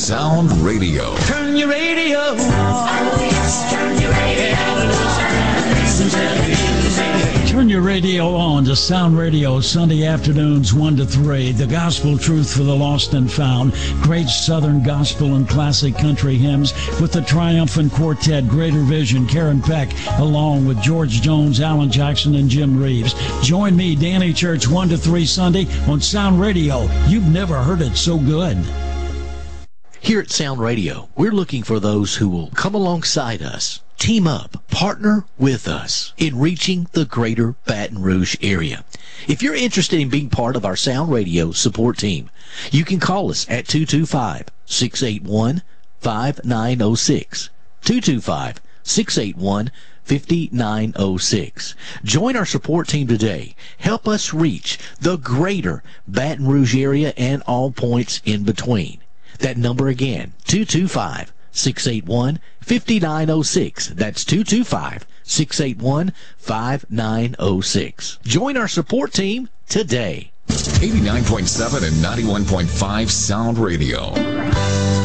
Sound Radio. Turn your radio on. Turn your radio on. Turn your radio on to Sound Radio, Sunday afternoons 1 to 3. The gospel truth for the lost and found. Great Southern gospel and classic country hymns with the Triumphant Quartet, Greater Vision, Karen Peck, along with George Jones, Alan Jackson, and Jim Reeves. Join me, Danny Church, 1 to 3 Sunday on Sound Radio. You've never heard it so good. Here at Sound Radio, we're looking for those who will come alongside us, team up, partner with us in reaching the greater Baton Rouge area. If you're interested in being part of our Sound Radio support team, you can call us at 225-681-5906. 225-681-5906. Join our support team today. Help us reach the greater Baton Rouge area and all points in between. That number again, 225-681-5906. That's 225-681-5906. Join our support team today. 89.7 and 91.5 Sound Radio.